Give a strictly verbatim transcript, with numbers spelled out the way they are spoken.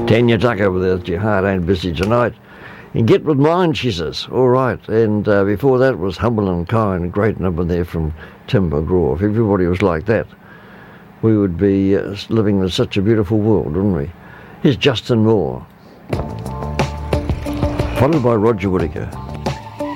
Tanya Tucker with her, Your Heart Ain't Busy Tonight. And Get With Mine, she says. All right. And uh, before that was Humble and Kind, a great number there from Tim McGraw. If everybody was like that, we would be uh, living in such a beautiful world, wouldn't we? Here's Justin Moore, followed by Roger Whittaker.